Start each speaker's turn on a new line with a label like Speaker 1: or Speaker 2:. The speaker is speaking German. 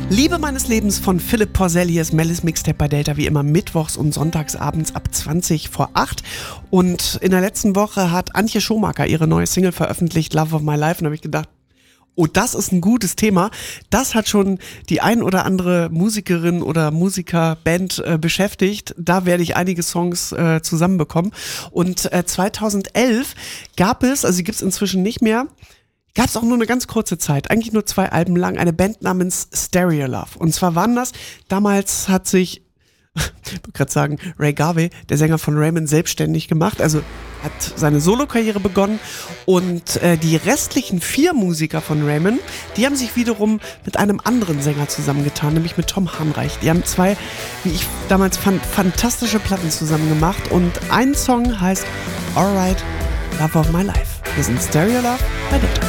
Speaker 1: Liebe meines Lebens von Philipp Porzell, hier ist Mellis Mixtape bei Delta, wie immer mittwochs und sonntags abends ab 20:20. Und in der letzten Woche hat Antje Schumacher ihre neue Single veröffentlicht, Love of My Life, und da habe ich gedacht, oh, das ist ein gutes Thema. Das hat schon die ein oder andere Musikerin oder Musikerband beschäftigt. Da werde ich einige Songs zusammenbekommen. Und 2011 gab es, also die gibt es inzwischen nicht mehr, gab es auch nur eine ganz kurze Zeit, eigentlich nur 2 Alben lang, eine Band namens Stereolove. Und zwar waren das, damals hat sich, ich würde gerade sagen, Ray Garvey, der Sänger von Raymond, selbstständig gemacht, also hat seine Solokarriere begonnen, und die restlichen 4 Musiker von Raymond, die haben sich wiederum mit einem anderen Sänger zusammengetan, nämlich mit Tom Hanreich. Die haben 2, wie ich damals fand, fantastische Platten zusammen gemacht, und ein Song heißt Alright, Love of My Life. Wir sind Stereolove bei Delta.